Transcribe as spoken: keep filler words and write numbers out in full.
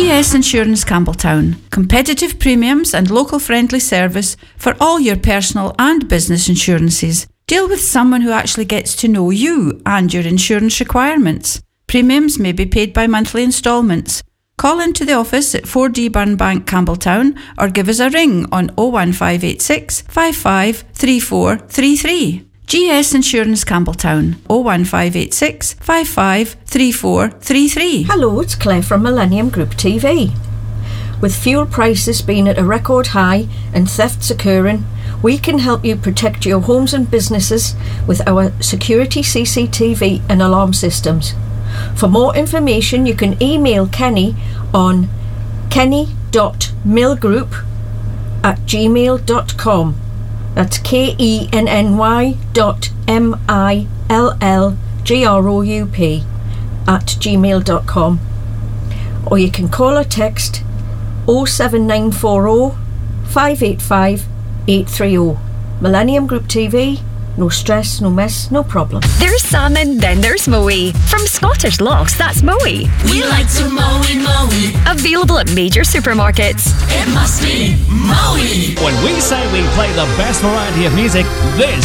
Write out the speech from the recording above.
G S Insurance Campbelltown. Competitive premiums and local friendly service for all your personal and business insurances. Deal with someone who actually gets to know you and your insurance requirements. Premiums may be paid by monthly instalments. Call into the office at four D Burnbank, Campbelltown, or give us a ring on oh one five eight six, five five three four three three. G S Insurance Campbelltown, oh one five eight six, five five three four three three. Hello, it's Claire from Millennium Group T V. With fuel prices being at a record high and thefts occurring, we can help you protect your homes and businesses with our security C C T V and alarm systems. For more information, you can email Kenny on kenny dot millgroup at gmail dot com. That's K E N N Y dot M I L L G R O U P at gmail dot com. Or you can call or text oh seven nine four oh, five eight five, eight three oh. Millennium Group T V. No stress, no mess, no problem. There's salmon, then there's Moe. From Scottish Locks, that's Moe. We like to mow and mow. Available at major supermarkets. It must be Moe. When we say we play the best variety of music, this